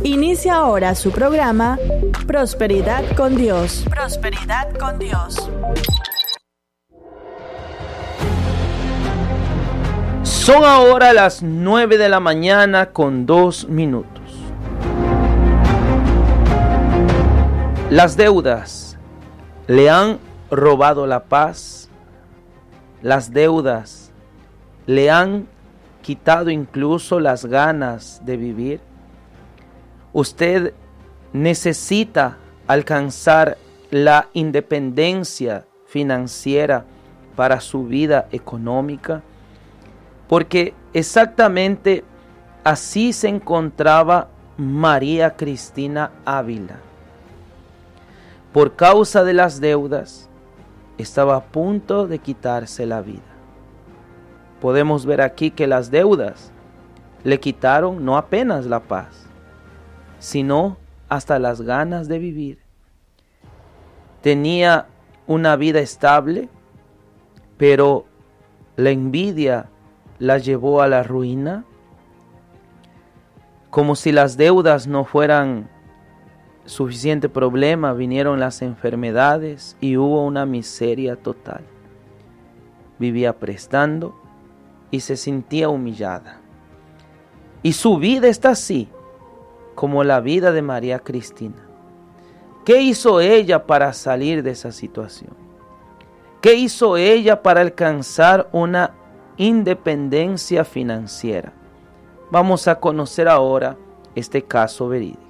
Inicia ahora su programa Prosperidad con Dios. Prosperidad con Dios. Son ahora las 9 de la mañana con 2 minutos. Las deudas le han robado la paz. Las deudas le han quitado incluso las ganas de vivir. Usted necesita alcanzar la independencia financiera para su vida económica, porque exactamente así se encontraba María Cristina Ávila. Por causa de las deudas, estaba a punto de quitarse la vida. Podemos ver aquí que las deudas le quitaron no apenas la paz, sino hasta las ganas de vivir. Tenía una vida estable, pero la envidia la llevó a la ruina. Como si las deudas no fueran suficiente problema, vinieron las enfermedades y hubo una miseria total. Vivía prestando y se sentía humillada. Y su vida está así, como la vida de María Cristina. ¿Qué hizo ella para salir de esa situación? ¿Qué hizo ella para alcanzar una independencia financiera? Vamos a conocer ahora este caso verídico.